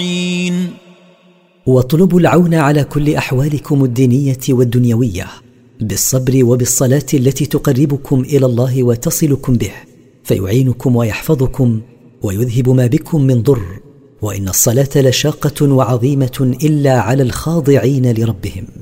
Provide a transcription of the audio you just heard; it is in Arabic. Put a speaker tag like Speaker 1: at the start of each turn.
Speaker 1: واطلبوا العون على كل أحوالكم الدينية والدنيوية بالصبر وبالصلاة التي تقربكم إلى الله وتصلكم به، فيعينكم ويحفظكم ويذهب ما بكم من ضر. وإن الصلاة لشاقة وعظيمة إلا على الخاضعين لربهم.